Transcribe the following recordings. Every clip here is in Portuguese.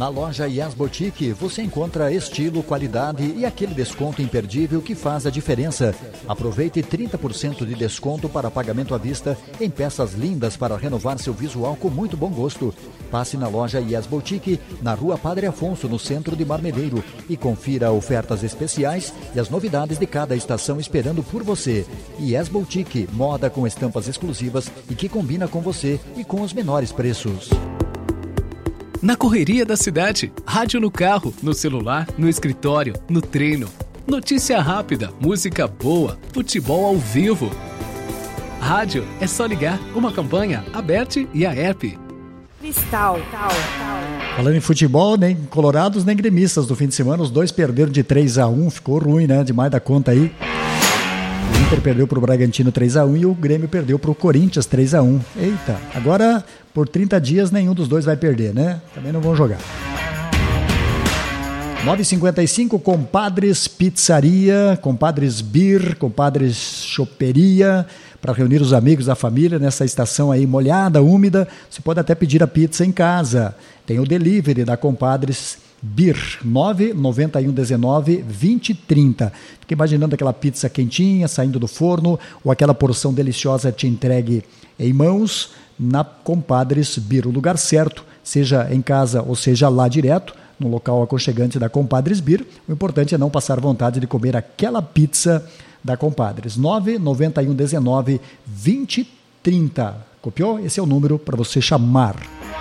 Na loja Yes Boutique você encontra estilo, qualidade e aquele desconto imperdível que faz a diferença. Aproveite 30% de desconto para pagamento à vista em peças lindas para renovar seu visual com muito bom gosto. Passe na loja Yes Boutique, na Rua Padre Afonso, no centro de Marmeleiro, e confira ofertas especiais e as novidades de cada estação esperando por você. Yes Boutique, moda com estampas exclusivas e que combina com você e com os menores preços. Na correria da cidade, rádio no carro, no celular, no escritório, no treino. Notícia rápida, música boa, futebol ao vivo. Rádio é só ligar, uma campanha aberta e a app. Cristal. Falando em futebol, nem colorados nem gremistas do fim de semana, os dois perderam de 3-1, ficou ruim, né? Demais da conta aí. O Inter perdeu para o Bragantino 3-1 e o Grêmio perdeu para o Corinthians 3-1. Eita, agora por 30 dias nenhum dos dois vai perder, né? Também não vão jogar. 9h55, Compadres Pizzaria, Compadres Beer, Compadres Choperia, para reunir os amigos da família nessa estação aí molhada, úmida. Você pode até pedir a pizza em casa. Tem o delivery da Compadres Beer, 99119-2030. Fica imaginando aquela pizza quentinha, saindo do forno, ou aquela porção deliciosa te entregue em mãos na Compadres Beer. O lugar certo, seja em casa ou seja lá direto, no local aconchegante da Compadres Beer. O importante é não passar vontade de comer aquela pizza da Compadres. 99119-2030. Copiou? Esse é o número para você chamar.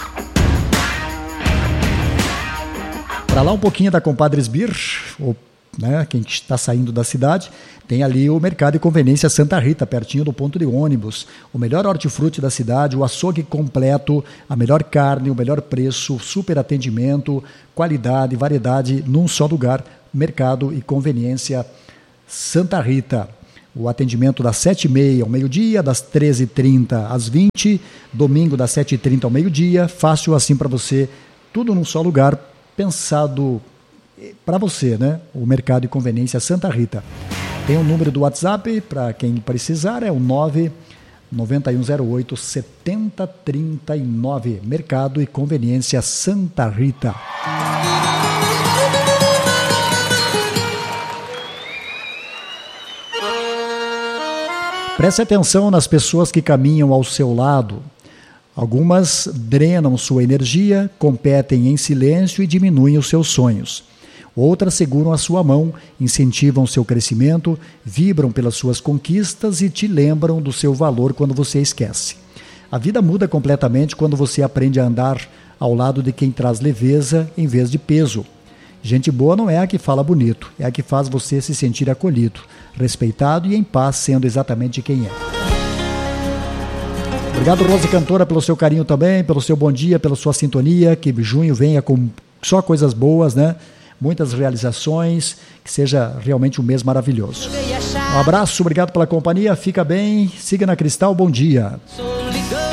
Para lá um pouquinho da Compadres Beer, né, quem está saindo da cidade, tem ali o Mercado e Conveniência Santa Rita, pertinho do ponto de ônibus. O melhor hortifruti da cidade, o açougue completo, a melhor carne, o melhor preço, super atendimento, qualidade, variedade num só lugar. Mercado e Conveniência Santa Rita. O atendimento das 7h30 ao meio-dia, das 13h30 às 20h, domingo das 7h30 ao meio-dia, fácil assim para você, tudo num só lugar, pensado para você, né? O Mercado e Conveniência Santa Rita. Tem um número do WhatsApp para quem precisar, é o 99108-7039. Mercado e Conveniência Santa Rita. Preste atenção nas pessoas que caminham ao seu lado. Algumas drenam sua energia, competem em silêncio e diminuem os seus sonhos. Outras seguram a sua mão, incentivam seu crescimento, vibram pelas suas conquistas e te lembram do seu valor quando você esquece. A vida muda completamente quando você aprende a andar ao lado de quem traz leveza em vez de peso. Gente boa não é a que fala bonito, é a que faz você se sentir acolhido, respeitado e em paz sendo exatamente quem é. Obrigado, Rose Cantora, pelo seu carinho também, pelo seu bom dia, pela sua sintonia, que junho venha com só coisas boas, né? Muitas realizações, que seja realmente um mês maravilhoso. Um abraço, obrigado pela companhia, fica bem, siga na Cristal, bom dia.